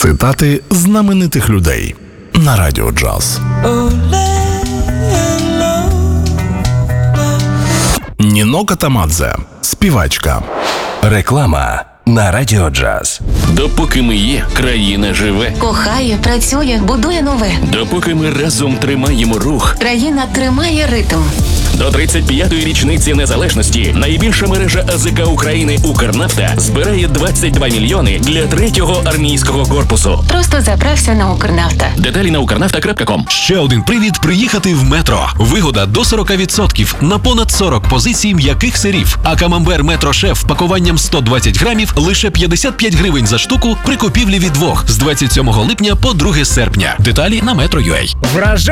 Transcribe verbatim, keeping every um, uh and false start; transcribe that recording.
Цитати знаменитих людей на Радіо Джаз. Ніно Катамадзе, співачка. Реклама на Радіо Джаз. Допоки ми є, країна живе. Кохає, працює, будує нове. Допоки ми разом тримаємо рух. Країна тримає ритм. До тридцять п'ятої річниці незалежності найбільша мережа АЗК України «Укрнафта» збирає двадцять два мільйони для третього армійського корпусу. Просто заправся на Укрнафта. Деталі на укрнафта крапка ком. Ще один привід приїхати в метро. Вигода до сорок відсотків на понад сорок позицій м'яких сирів. А камамбер Метро Шеф пакуванням сто двадцять грамів лише п'ятдесят п'ять гривень за штуку при купівлі від двох з двадцять сьомого липня по друге серпня. Деталі на метро крапка ю а.